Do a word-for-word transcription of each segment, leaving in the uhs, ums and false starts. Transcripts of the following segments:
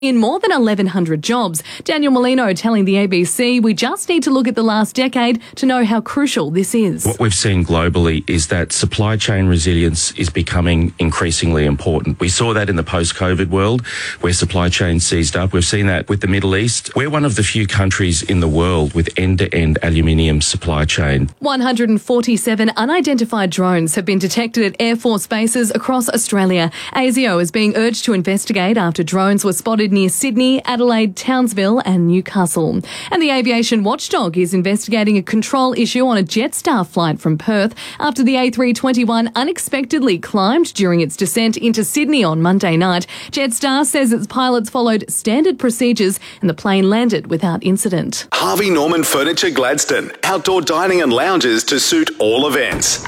in more than eleven hundred jobs. Daniel Molino telling the A B C, we just need to look at the last decade to know how crucial this is. What we've seen globally is that supply chain resilience is becoming increasingly important. We saw that in the post-COVID world where supply chains seized up. We've seen that with the Middle East. We're one of the few countries in the world with end-to-end aluminium supply chain. one hundred forty-seven unidentified drones have been detected at Air Force bases across Australia. ASIO is being urged to investigate after drones were spotted near Sydney, Adelaide, Townsville and Newcastle. And the aviation watchdog is investigating a control issue on a Jetstar flight from Perth after the A three twenty-one unexpectedly climbed during its descent into Sydney on Monday night. Jetstar says its pilots followed standard procedures and the plane landed without incident. Harvey Norman Furniture Gladstone. Outdoor dining and lounges to suit all events.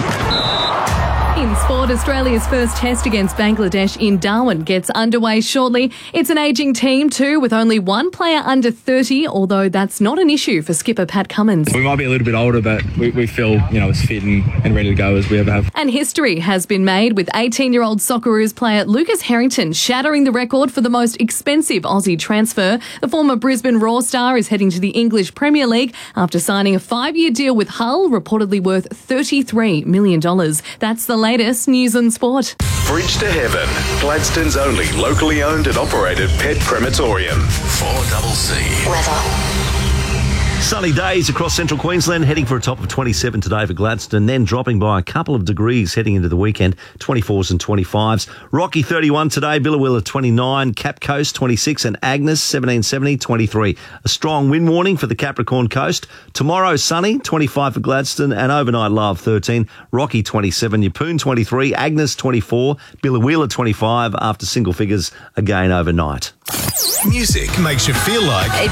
In sport, Australia's first test against Bangladesh in Darwin gets underway shortly. It's an ageing team too, with only one player under thirty, although that's not an issue for skipper Pat Cummins. We might be a little bit older, but we, we feel, you know, as fit and, and ready to go as we ever have. And history has been made with eighteen-year-old Socceroos player Lucas Harrington shattering the record for the most expensive Aussie transfer. The former Brisbane Raw star is heading to the English Premier League after signing a five-year deal with Hull, reportedly worth thirty-three million dollars. That's the latest news and sport. Bridge to Heaven, Gladstone's only locally owned and operated pet crematorium. four C C. Weather. Sunny days across central Queensland, heading for a top of twenty-seven today for Gladstone, then dropping by a couple of degrees heading into the weekend, twenty-fours and twenty-fives. Rocky thirty-one today, Billawilla twenty-nine, Cap Coast twenty-six and Agnes seventeen seventy, twenty-three. A strong wind warning for the Capricorn Coast. Tomorrow sunny, twenty-five for Gladstone and overnight low of thirteen. Rocky twenty-seven, Yeppoon twenty-three, Agnes twenty-four, Billawilla twenty-five after single figures again overnight. Music makes you feel like